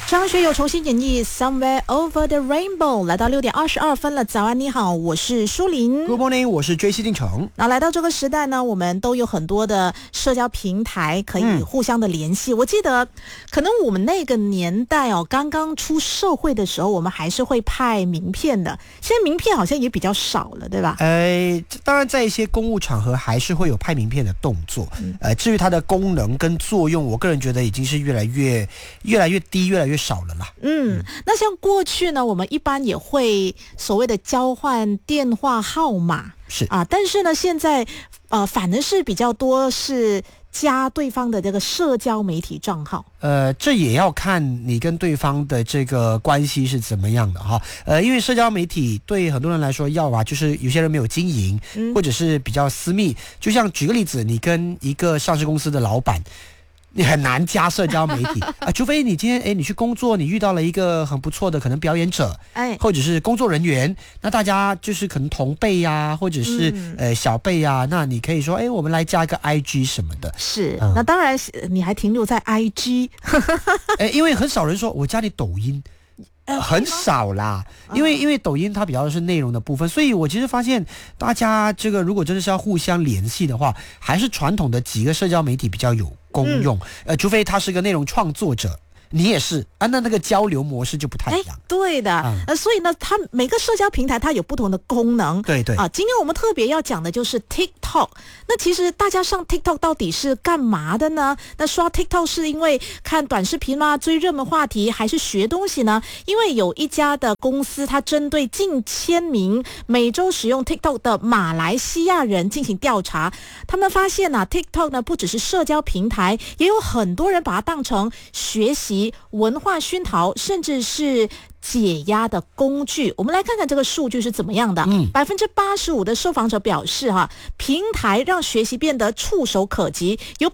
张学友重新演绎 Somewhere Over the Rainbow， 来到6点22分了。早安你好，我是舒琳。 Good morning， 我是JC定成。 那来到这个时代呢，我们都有很多的社交平台可以互相的联系。我记得可能我们那个年代刚刚出社会的时候，我们还是会派名片的，现在名片好像也比较少了，对吧？ 当然在一些公务场合还是会有派名片的动作。至于它的功能跟作用，我个人觉得已经是越来越低，越来越少了啦。 那像过去呢，我们一般也会所谓的交换电话号码， 是啊，但是呢，现在反而是比较多是加对方的这个社交媒体账号。 这也要看你跟对方的这个关系是怎么样的哈。因为社交媒体对很多人来说，就是有些人没有经营，或者是比较私密。就像举个例子，你跟一个上市公司的老板，你很难加社交媒体除非你今天你去工作，你遇到了一个很不错的可能表演者，或者是工作人员，那大家就是可能同辈啊，或者是小辈啊，那你可以说我们来加一个 IG 什么的。 是，那当然你还停留在 IG 因为很少人说我加你抖音。很少啦，因为抖音它比较是内容的部分，所以我其实发现大家这个如果真的是要互相联系的话，还是传统的几个社交媒体比较有功用。除非他是个内容创作者，你也是那个交流模式就不太一样。 对的，所以呢，它每个社交平台它有不同的功能。 对对今天我们特别要讲的就是 TikTok。那其实大家上 TikTok 到底是干嘛的呢？那刷 TikTok 是因为看短视频吗？追热门话题，还是学东西呢？因为有一家的公司，它针对近1000名每周使用 TikTok 的马来西亚人进行调查，他们发现TikTok 呢不只是社交平台，也有很多人把它当成学习、文化熏陶，甚至是解压的工具。我们来看看这个数据是怎么样的。85%的受访者表示平台让学习变得触手可及，有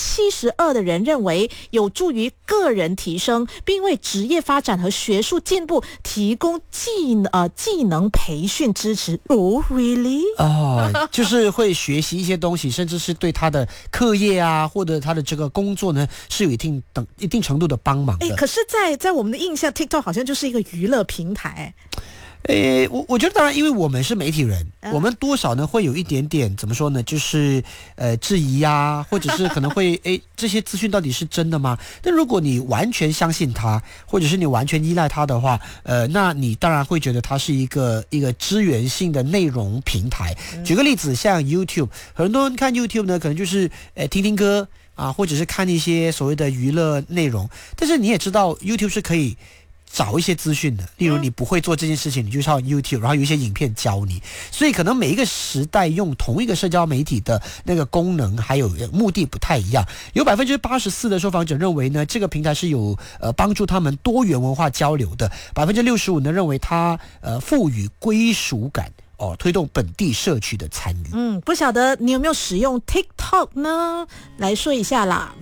72%的人认为有助于个人提升，并为职业发展和学术进步提供技能培训支持。really？ 就是会学习一些东西，甚至是对他的课业啊，或者他的这个工作呢，是有一定程度的帮忙的。 可是在我们的印象 TikTok 好像就是一个娱乐平台。 我觉得当然，因为我们是媒体人，我们多少呢会有一点点怎么说呢，就是质疑啊，或者是可能会这些资讯到底是真的吗？但如果你完全相信它，或者是你完全依赖它的话，那你当然会觉得它是一个支援性的内容平台。举个例子，像 YouTube， 很多人看 YouTube 呢，可能就是听听歌啊，或者是看一些所谓的娱乐内容。但是你也知道 YouTube 是可以找一些资讯的，例如你不会做这件事情，你就上 YouTube， 然后有一些影片教你。所以可能每一个时代用同一个社交媒体的那个功能还有目的不太一样。有84%的受访者认为呢，这个平台是有帮助他们多元文化交流的。65%呢认为它赋予归属感。推动本地社区的参与。 不晓得你有没有使用 TikTok 呢？来说一下啦。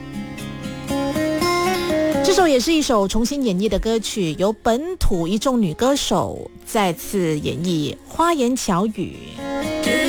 这首也是一首重新演绎的歌曲，由本土一众女歌手再次演绎花言巧语。